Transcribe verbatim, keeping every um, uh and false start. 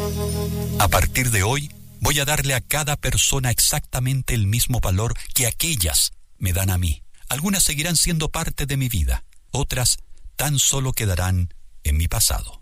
A partir de hoy, voy a darle a cada persona exactamente el mismo valor que aquellas me dan a mí. Algunas seguirán siendo parte de mi vida, otras tan solo quedarán en mi pasado.